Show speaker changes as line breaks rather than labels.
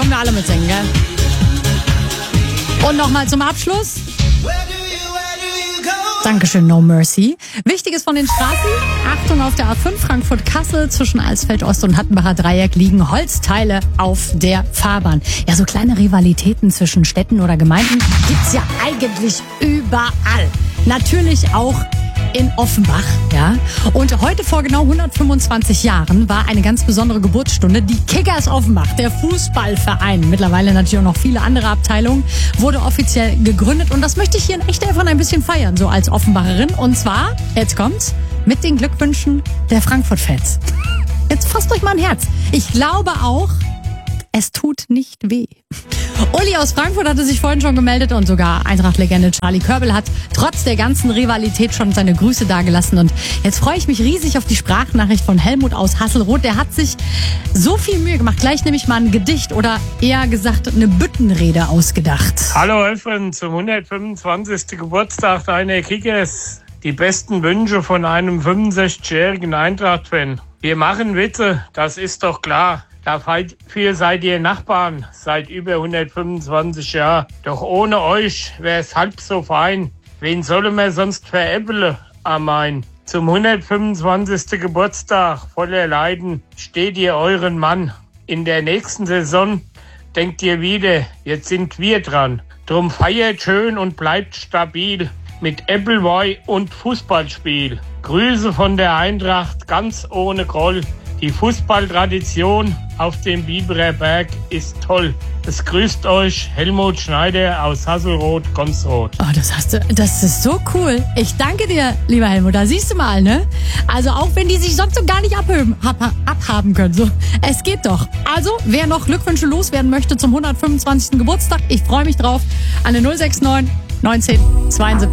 können wir alle mitsingen, gell? Und nochmal zum Abschluss. Dankeschön, No Mercy. Wichtiges von den Straßen. Achtung, auf der A5 Frankfurt-Kassel zwischen Alsfeld-Ost und Hattenbacher Dreieck liegen Holzteile auf der Fahrbahn. Ja, so kleine Rivalitäten zwischen Städten oder Gemeinden gibt's ja eigentlich überall. Natürlich auch in Offenbach, ja. Und heute vor genau 125 Jahren war eine ganz besondere Geburtsstunde. Die Kickers Offenbach, der Fußballverein, mittlerweile natürlich auch noch viele andere Abteilungen, wurde offiziell gegründet. Und das möchte ich hier in Echt-Elfern ein bisschen feiern, so als Offenbacherin. Und zwar, jetzt kommt's, mit den Glückwünschen der Frankfurt-Fans. Jetzt fasst euch mal ein Herz. Ich glaube auch, es tut nicht weh. Uli aus Frankfurt hatte sich vorhin schon gemeldet und sogar Eintracht-Legende Charlie Körbel hat trotz der ganzen Rivalität schon seine Grüße dagelassen. Und jetzt freue ich mich riesig auf die Sprachnachricht von Helmut aus Hasselroth. Der hat sich so viel Mühe gemacht. Gleich nehme ich mal ein Gedicht oder eher gesagt eine Büttenrede ausgedacht.
Hallo Elfen, zum 125. Geburtstag deiner Kickers. Die besten Wünsche von einem 65-jährigen Eintracht-Fan. Wir machen Witze, das ist doch klar. Dafür seid ihr Nachbarn seit über 125 Jahren. Doch ohne euch wär's halb so fein. Wen sollen wir sonst veräppeln am Main? Zum 125. Geburtstag voller Leiden steht ihr euren Mann. In der nächsten Saison denkt ihr wieder, jetzt sind wir dran. Drum feiert schön und bleibt stabil mit Appleboy und Fußballspiel. Grüße von der Eintracht ganz ohne Groll. Die Fußballtradition auf dem Biberer Berg ist toll. Es grüßt euch Helmut Schneider aus Hasselroth-Gonzroth.
Oh, das ist so cool. Ich danke dir, lieber Helmut. Da siehst du mal, ne? Also auch wenn die sich sonst so gar nicht abhaben können. So, es geht doch. Also, wer noch Glückwünsche loswerden möchte zum 125. Geburtstag, ich freue mich drauf. An der 069 19 72